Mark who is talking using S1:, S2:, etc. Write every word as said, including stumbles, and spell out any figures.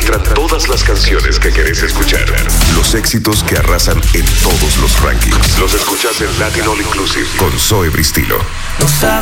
S1: filtran todas las canciones que querés escuchar. Los éxitos que arrasan en todos los rankings. Los escuchás en Latin All Inclusive con Zoe Bristilo.
S2: No sabes